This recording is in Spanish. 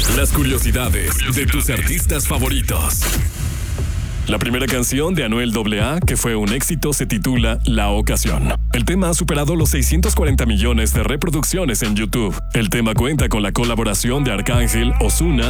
Las curiosidades de tus artistas favoritos. La primera canción de Anuel AA, que fue un éxito, se titula La Ocasión. El tema ha superado los 640 millones de reproducciones en YouTube. El tema cuenta con la colaboración de Arcángel, Ozuna